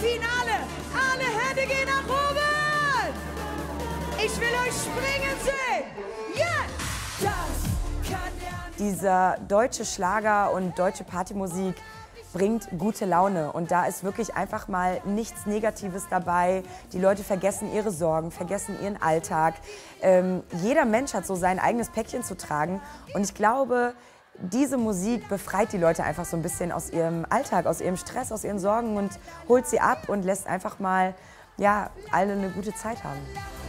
Finale. Alle Hände gehen nach oben. Ich will euch springen sehen. Yes! Das kann ja nicht. Dieser deutsche Schlager und deutsche Partymusik bringt gute Laune und da ist wirklich einfach mal nichts Negatives dabei. Die Leute vergessen ihre Sorgen, vergessen ihren Alltag. Jeder Mensch hat so sein eigenes Päckchen zu tragen und ich glaube, diese Musik befreit die Leute einfach so ein bisschen aus ihrem Alltag, aus ihrem Stress, aus ihren Sorgen und holt sie ab und lässt einfach mal, ja, alle eine gute Zeit haben.